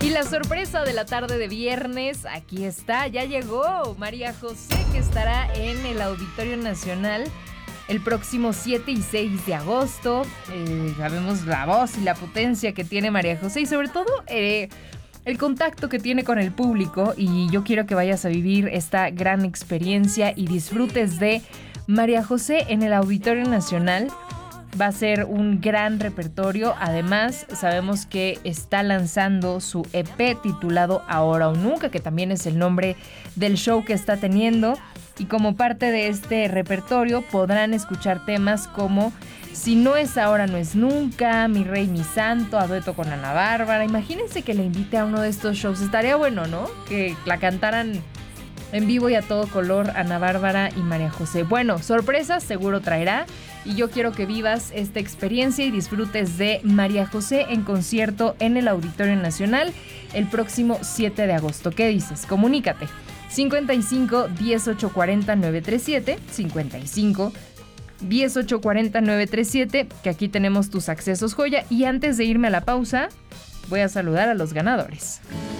Y la sorpresa de la tarde de viernes, aquí está, ya llegó María José, que estará en el Auditorio Nacional el próximo 7 y 6 de agosto. Sabemos la voz y la potencia que tiene María José y sobre todo el contacto que tiene con el público, y yo quiero que vayas a vivir esta gran experiencia y disfrutes de María José en el Auditorio Nacional. Va a ser un gran repertorio. Además, sabemos que está lanzando su EP titulado Ahora o Nunca, que también es el nombre del show que está teniendo. Y como parte de este repertorio podrán escuchar temas como Si no es ahora, no es nunca, Mi rey, mi santo, a dueto con Ana Bárbara. Imagínense que le invite a uno de estos shows. Estaría bueno, ¿no? Que la cantaran en vivo y a todo color Ana Bárbara y María José. Bueno, sorpresas seguro traerá. Y yo quiero que vivas esta experiencia y disfrutes de María José en concierto en el Auditorio Nacional el próximo 7 de agosto. ¿Qué dices? Comunícate. 55 18 40 937, 55 18 40 937, que aquí tenemos tus accesos joya. Y antes de irme a la pausa, voy a saludar a los ganadores.